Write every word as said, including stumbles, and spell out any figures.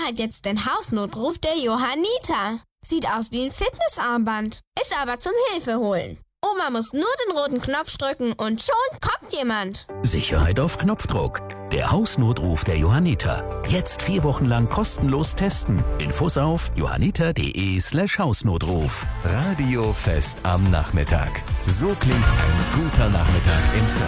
hat jetzt den Hausnotruf der Johanniter. Sieht aus wie ein Fitnessarmband, ist aber zum Hilfeholen. Oma muss nur den roten Knopf drücken und schon kommt jemand. Sicherheit auf Knopfdruck. Der Hausnotruf der Johanniter. Jetzt vier Wochen lang kostenlos testen. Infos auf johanniter.de slash Hausnotruf. Radio Fest am Nachmittag. So klingt ein guter Nachmittag im Fest.